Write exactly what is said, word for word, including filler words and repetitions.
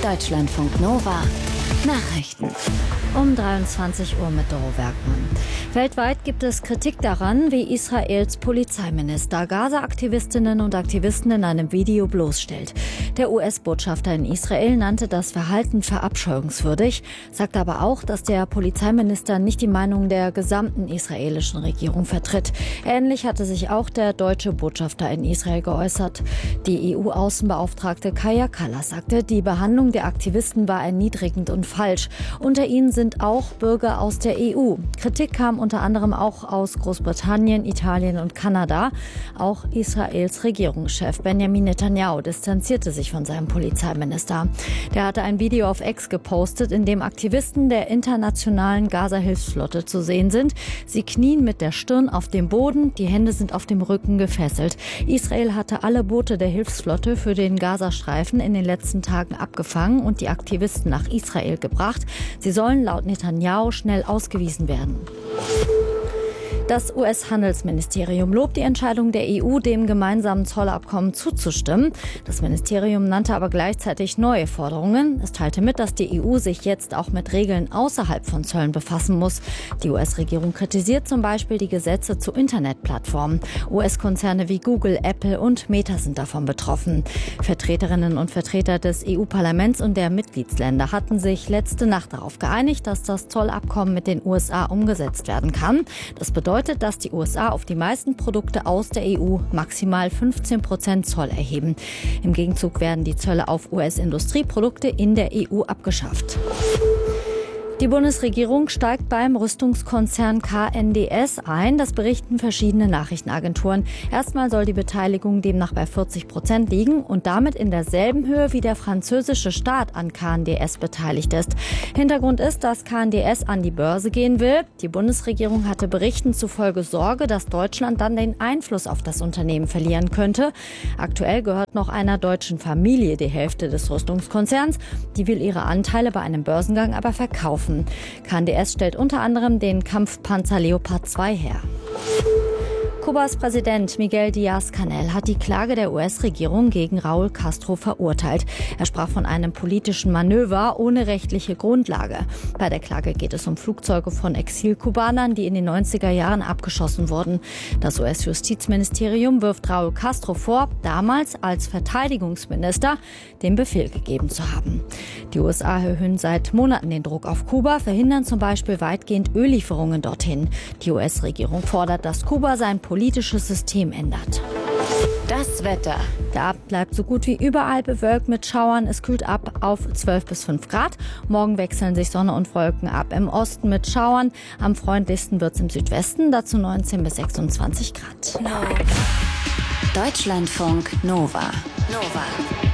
Deutschlandfunk Nova Nachrichten. Um dreiundzwanzig Uhr mit Doro Werkmann. Weltweit gibt es Kritik daran, wie Israels Polizeiminister Gaza-Aktivistinnen und Aktivisten in einem Video bloßstellt. Der U S-Botschafter in Israel nannte das Verhalten verabscheuungswürdig, sagt aber auch, dass der Polizeiminister nicht die Meinung der gesamten israelischen Regierung vertritt. Ähnlich hatte sich auch der deutsche Botschafter in Israel geäußert. Die E U-Außenbeauftragte Kaja Kallas sagte, die Behandlung der Aktivisten war erniedrigend und falsch. Unter ihnen sind auch Bürger aus der E U. Kritik kam unter anderem auch aus Großbritannien, Italien und Kanada. Auch Israels Regierungschef Benjamin Netanyahu distanzierte sich von seinem Polizeiminister. Der hatte ein Video auf X gepostet, in dem Aktivisten der internationalen Gaza-Hilfsflotte zu sehen sind. Sie knien mit der Stirn auf dem Boden, die Hände sind auf dem Rücken gefesselt. Israel hatte alle Boote der Hilfsflotte für den Gazastreifen in den letzten Tagen abgefangen und die Aktivisten nach Israel gebracht. Sie sollen laut Netanyahu schnell ausgewiesen werden. Das U S-Handelsministerium lobt die Entscheidung der E U, dem gemeinsamen Zollabkommen zuzustimmen. Das Ministerium nannte aber gleichzeitig neue Forderungen. Es teilte mit, dass die E U sich jetzt auch mit Regeln außerhalb von Zöllen befassen muss. Die U S-Regierung kritisiert zum Beispiel die Gesetze zu Internetplattformen. U S-Konzerne wie Google, Apple und Meta sind davon betroffen. Vertreterinnen und Vertreter des E U-Parlaments und der Mitgliedsländer hatten sich letzte Nacht darauf geeinigt, dass das Zollabkommen mit den U S A umgesetzt werden kann. Das bedeutet, dass die U S A auf die meisten Produkte aus der E U maximal fünfzehn Prozent Zoll erheben. Im Gegenzug werden die Zölle auf U S-Industrieprodukte in der E U abgeschafft. Die Bundesregierung steigt beim Rüstungskonzern K N D S ein. Das berichten verschiedene Nachrichtenagenturen. Erstmal soll die Beteiligung demnach bei vierzig Prozent liegen und damit in derselben Höhe wie der französische Staat an K N D S beteiligt ist. Hintergrund ist, dass K N D S an die Börse gehen will. Die Bundesregierung hatte Berichten zufolge Sorge, dass Deutschland dann den Einfluss auf das Unternehmen verlieren könnte. Aktuell gehört noch einer deutschen Familie die Hälfte des Rüstungskonzerns. Die will ihre Anteile bei einem Börsengang aber verkaufen. K N D S stellt unter anderem den Kampfpanzer Leopard zwei her. Kubas Präsident Miguel Díaz-Canel hat die Klage der U S-Regierung gegen Raúl Castro verurteilt. Er sprach von einem politischen Manöver ohne rechtliche Grundlage. Bei der Klage geht es um Flugzeuge von Exil-Kubanern, die in den neunziger Jahren abgeschossen wurden. Das U S-Justizministerium wirft Raúl Castro vor, damals als Verteidigungsminister den Befehl gegeben zu haben. Die U S A erhöhen seit Monaten den Druck auf Kuba, verhindern zum Beispiel weitgehend Öllieferungen dorthin. Die U S-Regierung fordert, dass Kuba sein politisches System ändert. Das Wetter. Der Abend bleibt so gut wie überall bewölkt mit Schauern. Es kühlt ab auf zwölf bis fünf Grad. Morgen wechseln sich Sonne und Wolken ab. Im Osten mit Schauern. Am freundlichsten wird es im Südwesten. Dazu neunzehn bis sechsundzwanzig Grad. Deutschlandfunk Nova. Nova.